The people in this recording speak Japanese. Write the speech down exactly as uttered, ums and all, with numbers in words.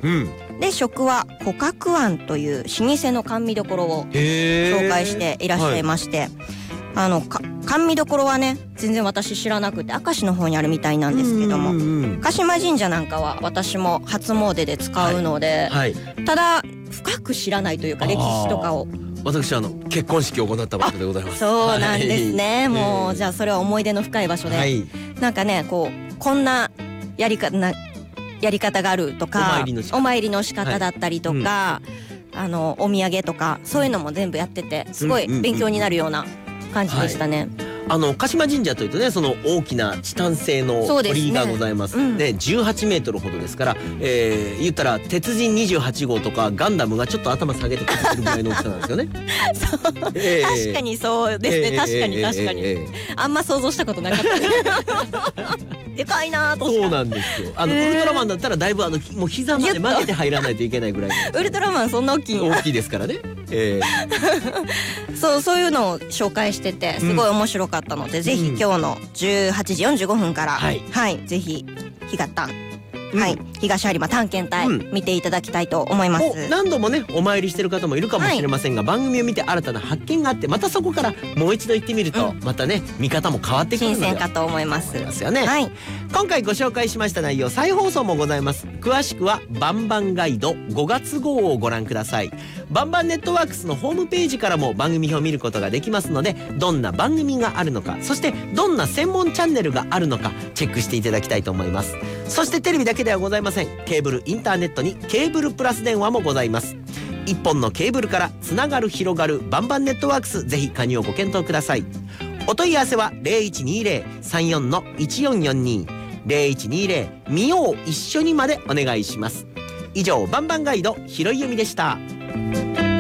うん、で食は古角庵という老舗の甘味どころを紹介していらっしゃいまして、はい、あの甘味どころはね全然私知らなくて明石の方にあるみたいなんですけども、鹿島神社なんかは私も初詣で使うので、はいはい、ただ深く知らないというか歴史とかを。 私はあの結婚式を行った場所でございます。 そうなんですね、はい、もう、えー、じゃあそれは思い出の深い場所で、はい、なんかねこうこんなやり方なやり方があるとか、お参りの仕方だったりとか、はいうん、あのお土産とかそういうのも全部やっててすごい勉強になるような感じでしたね。 はいあの鹿島神社というとねその大きなチタン製の鳥居がございます。ね、うん、じゅうはちメートルほどですから、えー、言ったら鉄人にじゅうはち号とかガンダムがちょっと頭下げて立ってるぐらいの大きさなんですよね。 そう、えー、確かにそうですね、えー、確かに確かに、えーえー、あんま想像したことなかったでかいなと。 そうなんですよ。あの、えー、ウルトラマンだったらだいぶあのもう膝まで曲げて入らないといけないぐらいウルトラマンそんな大きい大きいですからね。えー、そうそういうのを紹介しててすごい面白かったので、うん、ぜひ今日のじゅうはちじよんじゅうごふんから、はい、はい、ぜひ干潟、うん、はい、東播磨探検隊、うん、見ていただきたいと思います。 何度もねお参りしてる方もいるかもしれませんが、はい、番組を見て新たな発見があってまたそこからもう一度行ってみると、うん、またね見方も変わってくるので新鮮かと思います。 思いますよね。 はい、 今回ご紹介しました内容再放送もございます。詳しくはバンバンガイドごがつ号をご覧ください。バンバンネットワークスのホームページからも番組表を見ることができますので、どんな番組があるのか、そしてどんな専門チャンネルがあるのかチェックしていただきたいと思います。そしてテレビだけではございません。ケーブルインターネットにケーブルプラス電話もございます。一本のケーブルからつながる広がるバンバンネットワークス、ぜひ加入をご検討ください。お問い合わせは ゼロいちにゼロ さんよん いちよんよんに ゼロいちにゼロ 見よう一緒にまでお願いします。以上バンバンガイドひろいゆみでした。